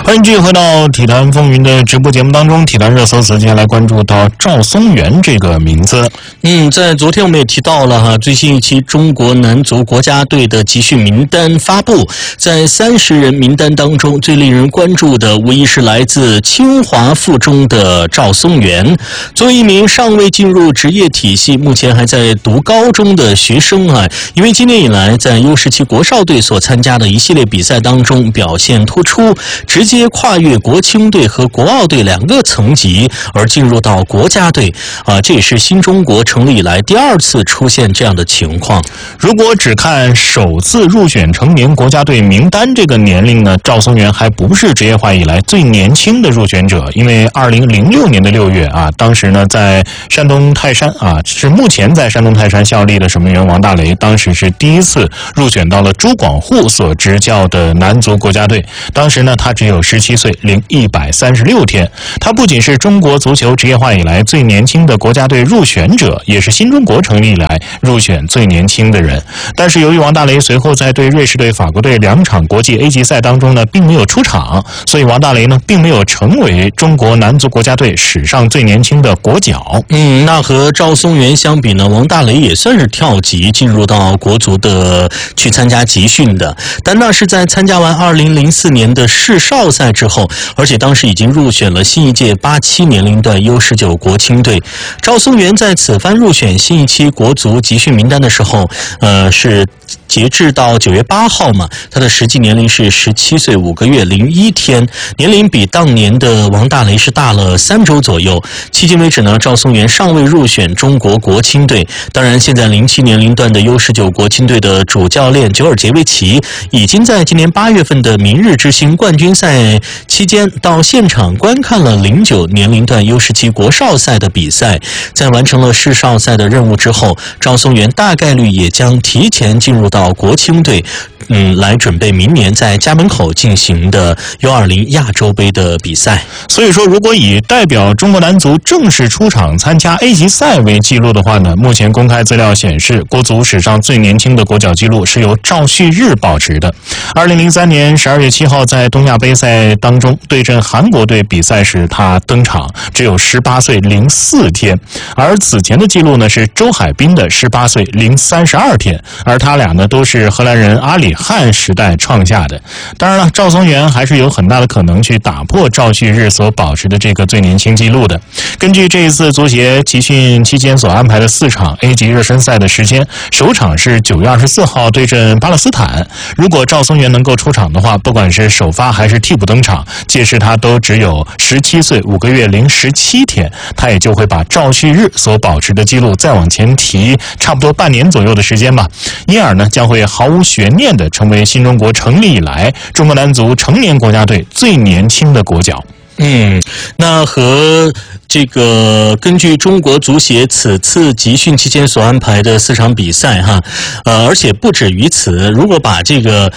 欢迎继续回到体坛风云的直播节目当中，体坛热搜词接下来关注到赵松元这个名字。 在昨天我们也提到了最新一期中国男足国家队的集训名单发布，在30人名单当中，最令人关注的无疑是来自清华附中的赵松元。作为一名尚未进入职业体系，目前还在读高中的学生因为今年以来在U17国少队所参加的一系列比赛当中表现突出，直接跨越国青队和国奥队2个层级而进入到国家队这也是新中国成立以来第2次出现这样的情况。 如果只看首次入选成年国家队名单这个年龄呢，赵松元还不是职业化以来最年轻的入选者，因为2006年的6月当时呢在山东泰山是目前在山东泰山效力的守门员王大雷，当时是第一次入选到了朱广沪所执教的男足国家队，当时呢他只有17岁零136天。他不仅是中国足球职业化以来最年轻的国家队入选者，也是新中国成立以来入选最年轻的人。但是由于王大雷随后在对瑞士队、法国队2场国际 A 级赛当中呢并没有出场，所以王大雷呢并没有成为中国男足国家队史上最年轻的国脚。 那和赵松元相比呢，王大雷也算是跳级进入到国足的去参加集训的，但那是在参加完2004年的世少赛之后，而且当时已经入选了新一届87年龄段 U19 国青队。赵松元在此番入选新一期国足集训名单的时候，是截至到9月8号嘛，他的实际年龄是17岁5个月01天，年龄比当年的王大雷是大了3周左右。迄今为止呢，赵松元尚未入选中国国青队。当然，现在07年龄段的 U19 国青队的主教练久尔杰维奇已经在今年8月份的明日之星冠军赛期间到现场观看了09年龄段 U17 国少赛的比赛。在完成了世少赛的任务之后，赵松元大概率也将提前进入到国青队，来准备明年在家门口进行的 U20 亚洲杯的比赛。 所以说，如果以代表中国男足正式出场参加 A 级赛为记录的话呢，目前公开资料显示，国足史上最年轻的国脚记录是由赵旭日保持的。2003年12月7号在东亚杯赛当中对阵韩国队比赛时，他登场只有18岁04天，而此前的记录呢是周海滨的18岁032天，而他俩呢都是荷兰人阿里汉时代创下的。当然了，赵松元还是有很大的可能去打破赵旭日所保持的这个最年轻记录的。根据这一次足协集训期间所安排的4场 A 级热身赛的时间，首场是9月24号对阵巴勒斯坦。如果赵松元能够出场的话，不管是首发还是替补登场，届时他都只有17岁5个月017天，他也就会把赵旭日所保持的记录再往前提差不多半年左右的时间吧，因而呢将会毫无悬念地成为新中国成立以来中国男足成年国家队最年轻的国脚。 那和这个根据中国足协此次集训期间所安排的4场比赛而且不止于此，如果把这个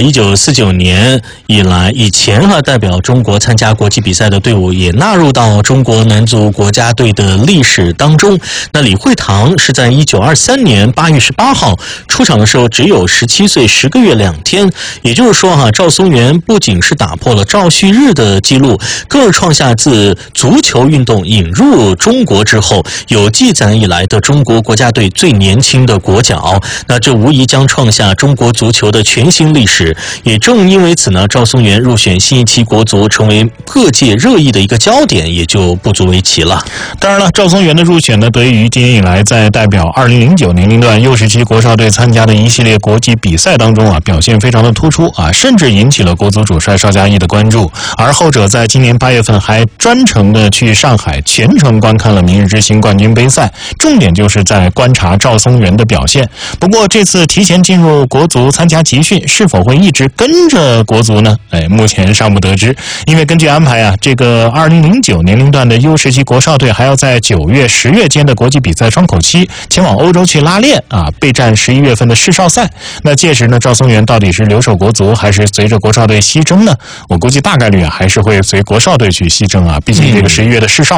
1949年以前代表中国参加国际比赛的队伍也纳入到中国男足国家队的历史当中，那李惠堂是在1923年8月18号出场的时候只有17岁10个月2天，也就是说赵松元不仅是打破了赵旭日的记录，更是创下自足球运动引入中国之后有记载以来的中国国家队最年轻的国脚。那这无疑将创下中国足球的全新历史。也正因为此呢，赵松元入选新一期国足成为各界热议的一个焦点，也就不足为奇了。 当然了，赵松元的入选呢，得益于今年以来在代表2009年龄段 U17 国少队参加的一系列国际比赛当中表现非常的突出甚至引起了国足主帅邵佳一的关注。而后者在今年8月份还专程的去上海全程观看了明日之星冠军杯赛，重点就是在观察赵松元的表现。不过这次提前进入国足参加集训，是否会一直跟着国足呢？目前尚不得知。因为根据安排这个2009年龄段的 U17 国少队还要在9月、10月间的国际比赛窗口期前往欧洲去拉练备战11月份的世少赛。那届时呢，赵松元到底是留守国足还是随着国少队西征呢？我估计大概率还是会随国少队去西征毕竟这个11月的世少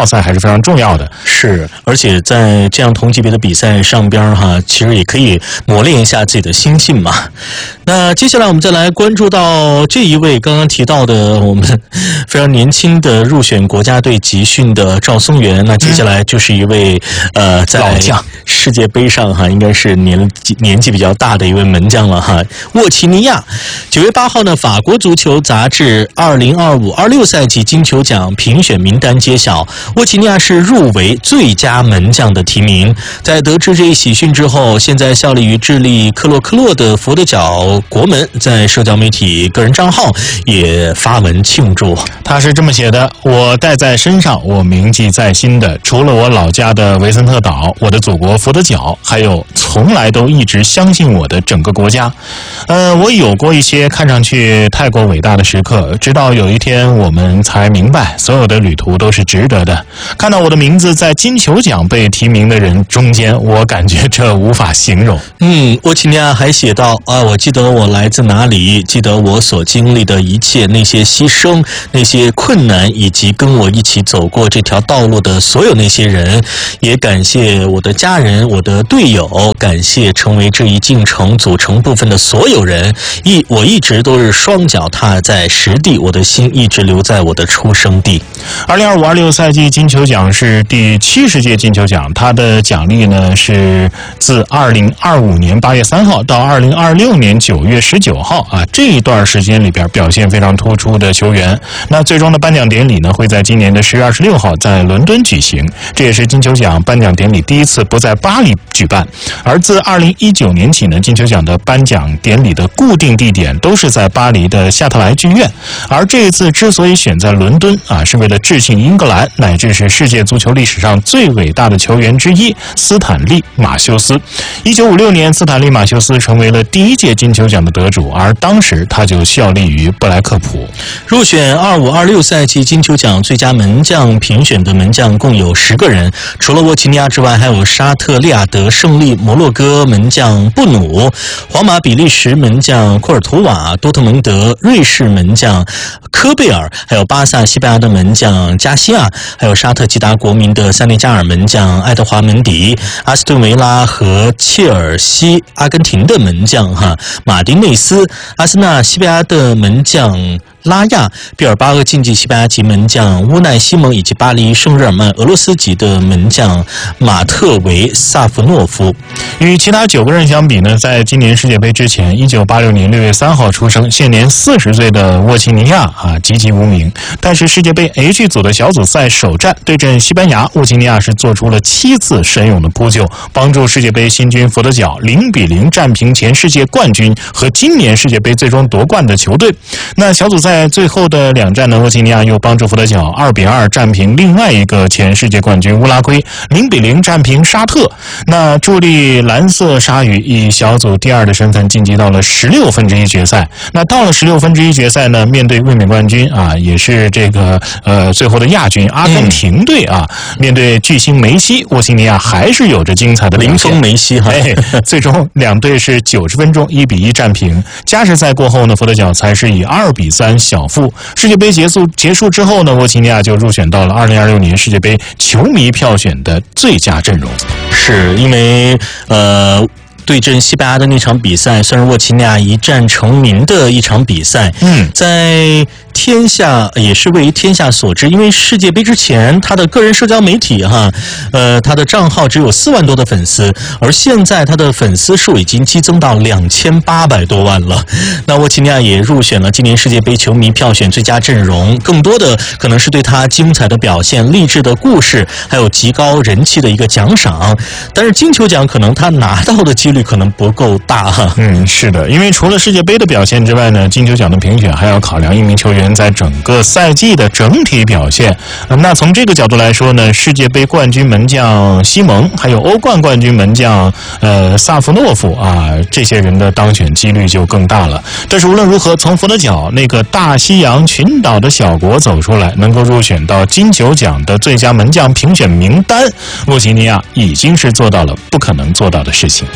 奥赛还是非常重要的。 是，而且在这样同级别的比赛上边哈，其实也可以磨练一下自己的心性嘛。那接下来我们再来关注到这一位刚刚提到的我们非常年轻的入选国家队集训的赵松元。那接下来就是一位在世界杯上哈，应该是年纪比较大的一位门将了哈，沃奇尼亚。9月8号呢，法国足球杂志2025-26赛季金球奖评选名单揭晓，沃奇尼亚是入围最佳门将的提名。在得知这一喜讯之后，现在效力于智利克洛克洛的佛得角国门在社交媒体个人账号也发文庆祝。 他是这么写的：我带在身上，我铭记在心的，除了我老家的维森特岛，我的祖国佛得角，还有从来都一直相信我的整个国家。我有过一些看上去太过伟大的时刻，直到有一天我们才明白，所有的旅途都是值得的。看到我的名字在金球奖被提名的人中间，我感觉这无法形容。 沃奇尼亚还写道我记得我来自哪里，记得我所经历的一切，那些牺牲，那些困难，以及跟我一起走过这条道路的所有那些人，也感谢我的家人，我的队友，感谢成为这一进程组成部分的所有人。我一直都是双脚踏在实地，我的心一直留在我的出生地。 2025-26赛季金球奖是第70届金球奖，它的奖励呢是自2025年8月3号到2026年9月19号这一段时间里边表现非常突出的球员。那最终的颁奖典礼呢会在今年的10月26号在伦敦举行，这也是金球奖颁奖典礼第一次不在巴黎举办。而自2019年起呢，金球奖的颁奖典礼的固定地点都是在巴黎的夏特莱剧院。而这一次之所以选在伦敦是为了致敬英格兰乃至是世界足球历史上最伟大的球员之一斯坦利·马修斯。1956年，斯坦利·马修斯成为了第一届金球奖的得主，而当时他就效力于布莱克普。 入选25-26赛季金球奖最佳门将评选的门将共有10个人，除了沃奇尼亚之外，还有沙特利雅得胜利摩洛哥门将布努，皇马比利时门将库尔图瓦，多特蒙德瑞士门将科贝尔，还有巴萨西班牙的门将加西亚，还有沙特吉达国民的塞内加尔门将爱德华门迪，阿斯顿维拉和切尔西阿根廷的门将马丁内斯，阿森纳西班牙的门将拉亚，毕尔巴鄂竞技西班牙籍门将乌奈西蒙，以及巴黎圣日耳曼俄罗斯籍的门将马特维萨夫诺夫。 与其他9个人相比呢，在今年世界杯之前，1986年6月3号出生，现年40岁的沃奇尼亚籍籍无名。但是世界杯 H 组的小组赛首战对阵西班牙，沃奇尼亚是做出了7次神勇的扑救，帮助世界杯新军佛得角0-0战平前世界冠军和今年世界杯最终夺冠的球队。那小组赛最后的2战呢，沃奇尼亚又帮助佛得角2-2战平另外一个前世界冠军乌拉圭，0-0战平沙特。那助力蓝色鲨鱼以小组第2的身份晋级到了16分之一决赛。那到了16分之一决赛呢，面对卫冕冠军也是这个最后的亚军阿根廷队面对巨星梅西，沃奇尼亚还是有着精彩的表现。 零封梅西最终两队是90分钟1-1战平。加时赛过后呢，佛得角才是以2-3小负。世界杯结束之后呢，沃奇尼亚就入选到了2026年世界杯球迷票选的最佳阵容。 是因为对阵西班牙的那场比赛算是沃奇尼亚一战成名的一场比赛。在天下也是为天下所知，因为世界杯之前他的个人社交媒体他的账号只有4万多的粉丝，而现在他的粉丝数已经激增到2800多万了。那沃奇尼亚也入选了今年世界杯球迷票选最佳阵容，更多的可能是对他精彩的表现、励志的故事，还有极高人气的一个奖赏。但是金球奖可能他拿到的几率可能不够大是的，因为除了世界杯的表现之外呢，金球奖的评选还要考量一名球员在整个赛季的整体表现。那从这个角度来说呢，世界杯冠军门将西蒙，还有欧冠冠军门将萨夫诺夫这些人的当选几率就更大了。但是无论如何，从佛得角那个大西洋群岛的小国走出来，能够入选到金球奖的最佳门将评选名单，沃奇尼亚已经是做到了不可能做到的事情。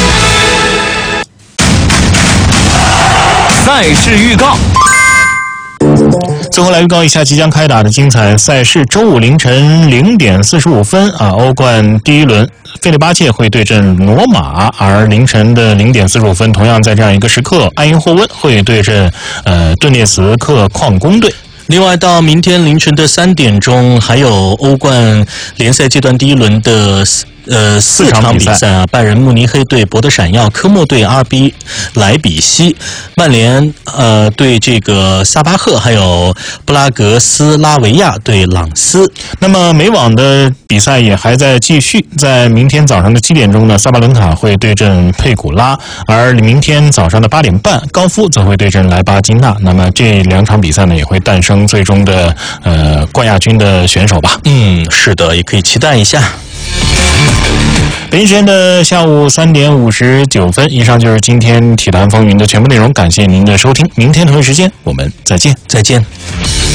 赛事预告。 最后来预告一下即将开打的精彩赛事，周五凌晨0点45分欧冠第一轮，费内巴切会对阵罗马，而凌晨的0点45分，同样在这样一个时刻，埃因霍温会对阵顿涅茨克矿工队。 另外，到明天凌晨的3点钟，还有欧冠联赛阶段第一轮的4场比赛啊，拜仁慕尼黑对博德闪耀，科莫对RB莱比锡，曼联对这个萨巴赫，还有布拉格斯拉维亚对朗斯。 那么美网的比赛也还在继续，在明天早上的7点钟呢，萨巴伦卡会对阵佩古拉，而明天早上的8点半，高夫则会对阵莱巴金纳。那么这2场比赛呢，也会诞生最终的冠亚军的选手吧。 是的，也可以期待一下。 北京时间的下午3点59分，以上就是今天体坛风云的全部内容，感谢您的收听，明天同一时间我们再见。 再见。